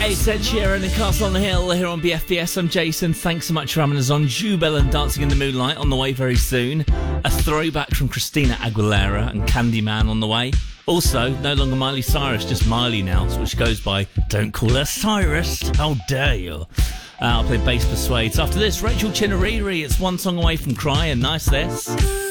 It's Ed Sheeran and Castle on the Hill here on BFBS. I'm Jason. Thanks so much for having us on. Jubel and Dancing in the Moonlight on the way very soon. A throwback from Christina Aguilera and Candyman on the way. Also, no longer Miley Cyrus, just Miley now, which goes by Don't Call Her Cyrus. How dare you? I'll play Bass Persuades. After this, Rachel Chinariri. It's one song away from Cry, and nice this.